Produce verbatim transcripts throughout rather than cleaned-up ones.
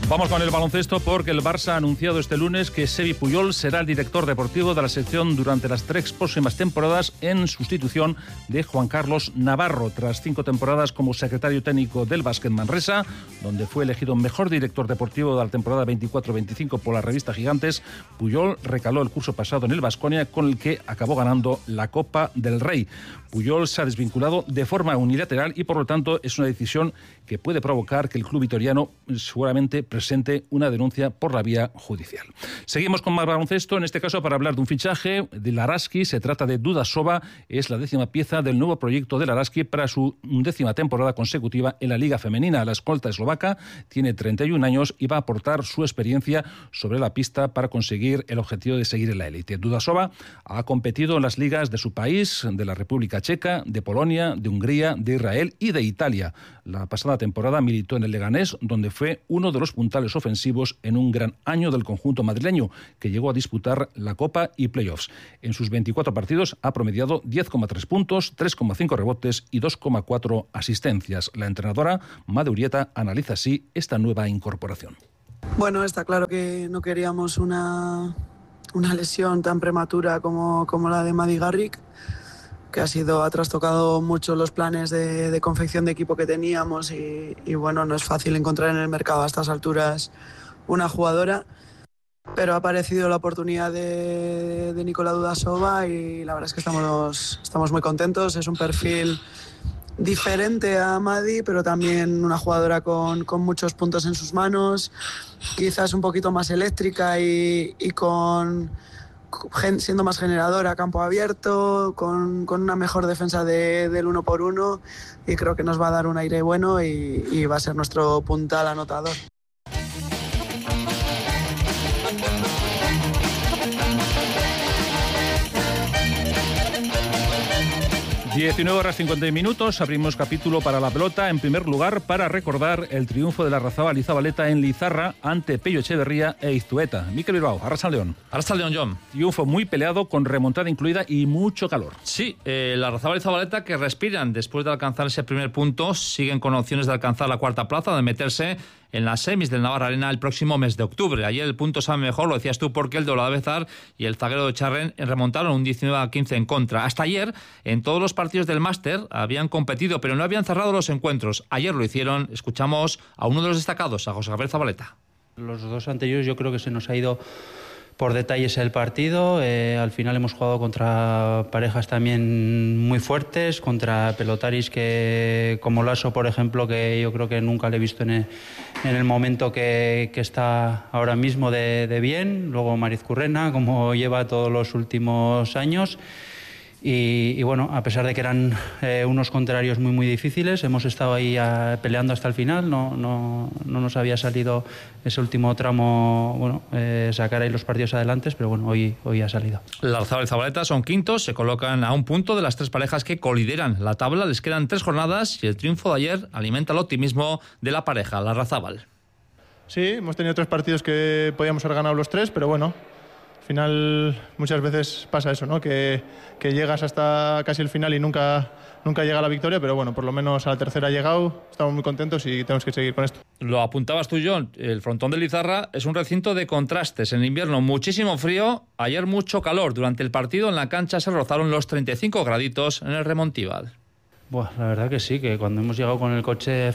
Vamos con el baloncesto porque el Barça ha anunciado este lunes que Xevi Puyol será el director deportivo de la sección durante las tres próximas temporadas en sustitución de Juan Carlos Navarro. Tras cinco temporadas como secretario técnico del Básquet Manresa, donde fue elegido mejor director deportivo de la temporada veinticuatro veinticinco por la revista Gigantes, Puyol recaló el curso pasado en el Baskonia, con el que acabó ganando la Copa del Rey. Puyol se ha desvinculado de forma unilateral y por lo tanto es una decisión que puede provocar que el club vitoriano seguramente presente una denuncia por la vía judicial. Seguimos con más baloncesto, en este caso para hablar de un fichaje de Laraski. Se trata de Duda Sova, es la décima pieza del nuevo proyecto de Laraski para su décima temporada consecutiva en la Liga Femenina. La escolta eslovaca tiene treinta y un años y va a aportar su experiencia sobre la pista para conseguir el objetivo de seguir en la élite. Duda Sova ha competido en las ligas de su país, de la República Checa, de Polonia, de Hungría, de Israel y de Italia. La pasada temporada militó en el Leganés, donde fue uno de los puntales ofensivos en un gran año del conjunto madrileño, que llegó a disputar la Copa y playoffs. En sus veinticuatro partidos ha promediado diez coma tres puntos, tres coma cinco rebotes y dos coma cuatro asistencias. La entrenadora Made Urieta analiza así esta nueva incorporación. Bueno, está claro que no queríamos una, una lesión tan prematura como, como la de Madi Garrick, que ha sido, ha trastocado mucho los planes de, de confección de equipo que teníamos y, y bueno, no es fácil encontrar en el mercado a estas alturas una jugadora, pero ha aparecido la oportunidad de, de Nicola Dudasova y la verdad es que estamos, estamos muy contentos. Es un perfil diferente a Madi, pero también una jugadora con, con muchos puntos en sus manos, quizás un poquito más eléctrica y, y con... siendo más generadora a campo abierto, con, con una mejor defensa de, del uno por uno, y creo que nos va a dar un aire bueno y, y va a ser nuestro puntal anotador. diecinueve horas cincuenta minutos, abrimos capítulo para la pelota, en primer lugar para recordar el triunfo de la Larrazábal y Zabaleta en Lizarra ante Pello Echeverría e Iztueta. Mikel Bilbao, Arratsaldeon. Arratsaldeon, John. Triunfo muy peleado, con remontada incluida y mucho calor. Sí, eh, la Larrazábal y Zabaleta, que respiran después de alcanzar ese primer punto, siguen con opciones de alcanzar la cuarta plaza, de meterse en las semis del Navarra Arena el próximo mes de octubre. Ayer el punto sabe mejor, lo decías tú, porque el de Olavezar y el zaguero de Charren remontaron un diecinueve a quince en contra. Hasta ayer, en todos los partidos del máster habían competido, pero no habían cerrado los encuentros. Ayer lo hicieron. Escuchamos a uno de los destacados, a José Gabriel Zabaleta. Los dos anteriores yo creo que se nos ha ido por detalles el partido. Eh, al final hemos jugado contra parejas también muy fuertes, contra pelotaris que, como Lasso, por ejemplo, que yo creo que nunca le he visto en el, en el momento que, que está ahora mismo de, de bien. Luego Mariz Currena, como lleva todos los últimos años. Y, y bueno, a pesar de que eran eh, unos contrarios muy muy difíciles, hemos estado ahí a, peleando hasta el final. No, no, no nos había salido ese último tramo, bueno, eh, sacar ahí los partidos adelante, pero bueno, hoy, hoy ha salido. Larrazábal y Zabaleta son quintos, se colocan a un punto de las tres parejas que colideran la tabla. Les quedan tres jornadas y el triunfo de ayer alimenta el optimismo de la pareja, Larrazábal. Sí, hemos tenido tres partidos que podíamos haber ganado los tres, pero bueno, al final muchas veces pasa eso, ¿no? Que, que llegas hasta casi el final y nunca, nunca llega la victoria, pero bueno, por lo menos a la tercera ha llegado, estamos muy contentos y tenemos que seguir con esto. Lo apuntabas tú, John, el frontón de Lizarra es un recinto de contrastes. En invierno muchísimo frío, ayer mucho calor. Durante el partido en la cancha se rozaron los treinta y cinco graditos en el Remontival. Buah, la verdad que sí, que cuando hemos llegado con el coche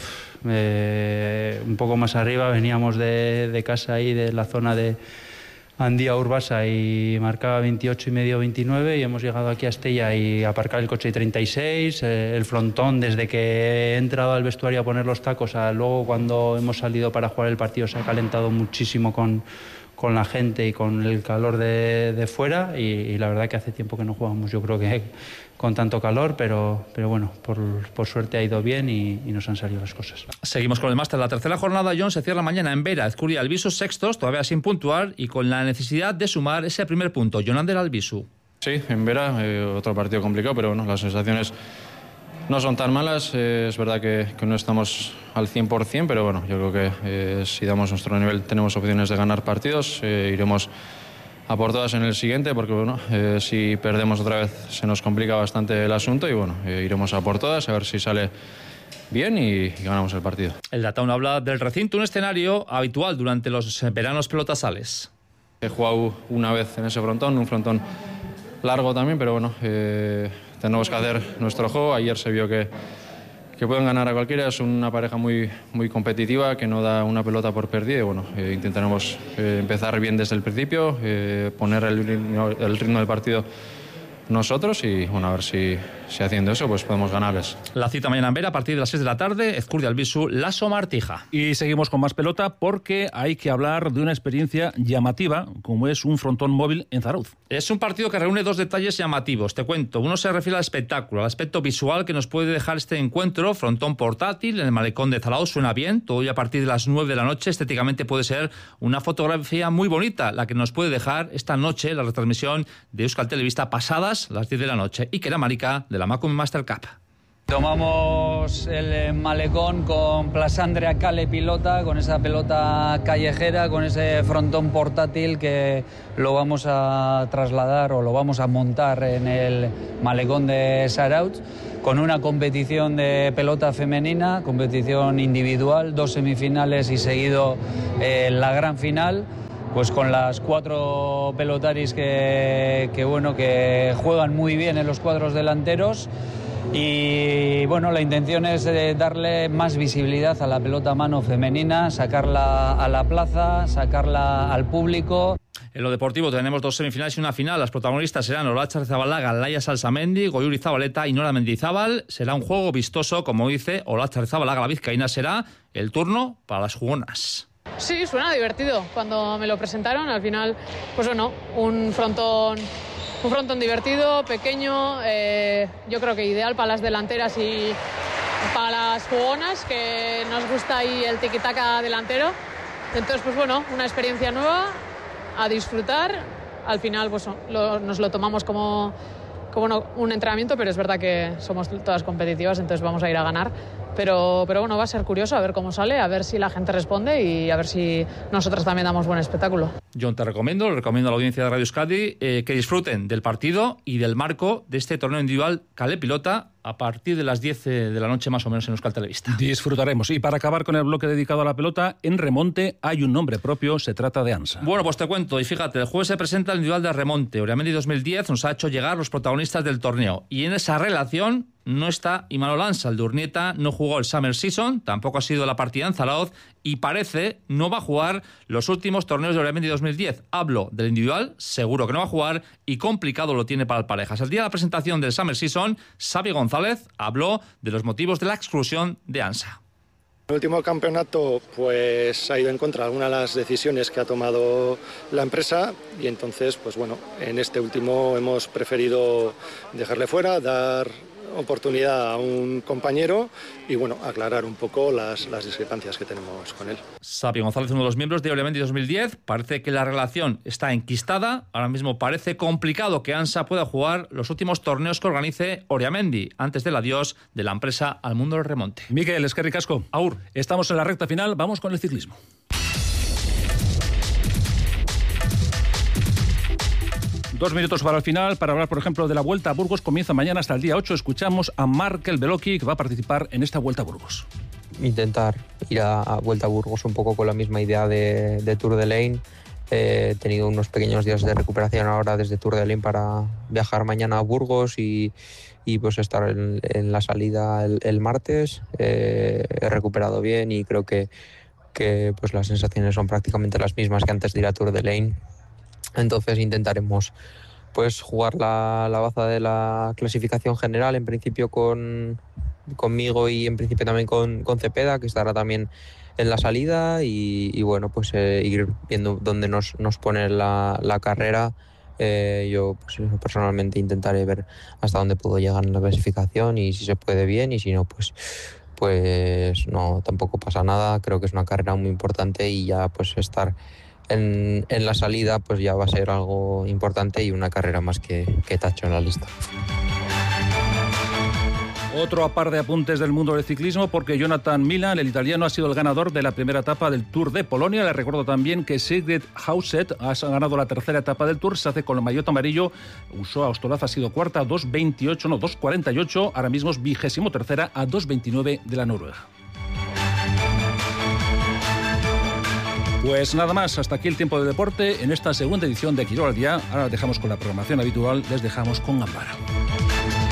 eh, un poco más arriba, veníamos de, de casa ahí, de la zona de Andía Urbasa, y marcaba veintiocho y medio, veintinueve, y hemos llegado aquí a Estella y aparcar el coche treinta y seis, eh, el frontón desde que he entrado al vestuario a poner los tacos a luego cuando hemos salido para jugar el partido se ha calentado muchísimo con, con la gente y con el calor de, de fuera, y, y la verdad que hace tiempo que no jugamos, yo creo que con tanto calor, pero, pero bueno, por, por suerte ha ido bien y, y nos han salido las cosas. Seguimos con el máster. La tercera jornada, John, se cierra mañana en Vera. Ezcurdia Albisu sextos, todavía sin puntuar y con la necesidad de sumar ese primer punto. Jonander Albisu. Sí, en Vera, eh, otro partido complicado, pero bueno, las sensaciones no son tan malas. Eh, es verdad que, que no estamos al cien por ciento, pero bueno, yo creo que eh, si damos nuestro nivel tenemos opciones de ganar partidos. Eh, iremos a por todas en el siguiente, porque bueno, eh, si perdemos otra vez se nos complica bastante el asunto y bueno, eh, iremos a por todas, a ver si sale bien y, y ganamos el partido. El Dataun habla del recinto, un escenario habitual durante los veranos pelotasales. He jugado una vez en ese frontón, un frontón largo también, pero bueno, eh, tenemos que hacer nuestro juego. Ayer se vio que, que pueden ganar a cualquiera, es una pareja muy, muy competitiva que no da una pelota por perdida y bueno, eh, intentaremos eh, empezar bien desde el principio, eh, poner el ritmo, el ritmo del partido nosotros y bueno, a ver si, si haciendo eso pues podemos ganarles. La cita mañana en Vera a partir de las seis de la tarde, Ezcurdia Albisu, Laso Martija. Y seguimos con más pelota porque hay que hablar de una experiencia llamativa como es un frontón móvil en Zarauz. Es un partido que reúne dos detalles llamativos, te cuento. Uno se refiere al espectáculo, al aspecto visual que nos puede dejar este encuentro. Frontón portátil en el malecón de Zarauz, suena bien, todo y a partir de las nueve de la noche. Estéticamente puede ser una fotografía muy bonita la que nos puede dejar esta noche la retransmisión de Euskal Televista pasadas las diez de la noche. Iker Amarica de la Macum Master Cup. Tomamos el malecón con Plasandrea Cale pilota, con esa pelota callejera, con ese frontón portátil que lo vamos a trasladar o lo vamos a montar en el malecón de Zarauz, con una competición de pelota femenina, competición individual, dos semifinales y seguido eh, la gran final. Pues con las cuatro pelotaris que, que, bueno, que juegan muy bien en los cuadros delanteros y bueno, la intención es darle más visibilidad a la pelota a mano femenina, sacarla a la plaza, sacarla al público. En lo deportivo tenemos dos semifinales y una final. Las protagonistas serán Olatz Arrizabalaga, Laia Salsamendi, Goyuri Zabaleta y Nora Mendizábal. Será un juego vistoso, como dice Olatz Arrizabalaga, la vizcaína. Será el turno para las jugonas. Sí, suena divertido. Cuando me lo presentaron, al final, pues bueno, un frontón, un frontón divertido, pequeño, eh, yo creo que ideal para las delanteras y para las jugonas, que nos gusta ahí el tiquitaca delantero. Entonces, pues bueno, una experiencia nueva, a disfrutar. Al final, pues lo, nos lo tomamos como, como no, un entrenamiento, pero es verdad que somos todas competitivas, entonces vamos a ir a ganar. Pero, pero bueno, va a ser curioso a ver cómo sale, a ver si la gente responde y a ver si nosotros también damos buen espectáculo. John, te recomiendo, le recomiendo a la audiencia de Radio Euskadi eh, que disfruten del partido y del marco de este torneo individual Cale Pilota a partir de las diez de la noche más o menos en Euskal Televista. Disfrutaremos. Y para acabar con el bloque dedicado a la pelota, en remonte hay un nombre propio, se trata de ANSA. Bueno, pues te cuento, y fíjate, el jueves se presenta el individual de remonte. Oriamendi dos mil diez nos ha hecho llegar los protagonistas del torneo y en esa relación no está Imanol Ansa. El de Urnieta no jugó el Summer Season, tampoco ha sido la partida en Zarauz y parece no va a jugar los últimos torneos de Oriamendi dos mil diez. Hablo del individual, seguro que no va a jugar y complicado lo tiene para el parejas. El día de la presentación del Summer Season, Xavi González habló de los motivos de la exclusión de Ansa. El último campeonato pues ha ido en contra de algunas de las decisiones que ha tomado la empresa y entonces pues bueno, en este último hemos preferido dejarle fuera, dar oportunidad a un compañero y bueno, aclarar un poco las, las discrepancias que tenemos con él. Xavi González, uno de los miembros de Oriamendi dos mil diez, parece que la relación está enquistada. Ahora mismo parece complicado que Ansa pueda jugar los últimos torneos que organice Oriamendi antes del adiós de la empresa al mundo del remonte. Miguel, eskerrik asko. Aur. Estamos en la recta final, vamos con el ciclismo. Dos minutos para el final, para hablar, por ejemplo, de la Vuelta a Burgos. Comienza mañana hasta el día ocho. Escuchamos a Markel Beloki, que va a participar en esta Vuelta a Burgos. Intentar ir a, a Vuelta a Burgos un poco con la misma idea de, de Tour de Lane. Eh, he tenido unos pequeños días de recuperación ahora desde Tour de Lane para viajar mañana a Burgos y, y pues estar en, en la salida el, el martes. Eh, he recuperado bien y creo que, que pues las sensaciones son prácticamente las mismas que antes de ir a Tour de Lane. Entonces intentaremos pues jugar la, la baza de la clasificación general, en principio con, conmigo y en principio también con, con Cepeda, que estará también en la salida y, y bueno, pues eh, ir viendo dónde nos, nos pone la, la carrera. Eh, yo pues, personalmente intentaré ver hasta dónde puedo llegar en la clasificación y si se puede bien y si no, pues pues no, tampoco pasa nada. Creo que es una carrera muy importante y ya pues estar En, en la salida pues ya va a ser algo importante y una carrera más que, que tacho en la lista. Otro par de apuntes del mundo del ciclismo, porque Jonathan Milan, el italiano, ha sido el ganador de la primera etapa del Tour de Polonia. Le recuerdo también que Sigrid Hauset ha ganado la tercera etapa del Tour, se hace con el maillot amarillo. Usó a Ostolaz, ha sido cuarta a dos veintiocho, no, dos cuarenta y ocho. Ahora mismo es vigésimo tercera a dos veintinueve de la Noruega. Pues nada más, hasta aquí el tiempo de deporte en esta segunda edición de Quirol al Día. Ahora dejamos con la programación habitual, les dejamos con Gambara.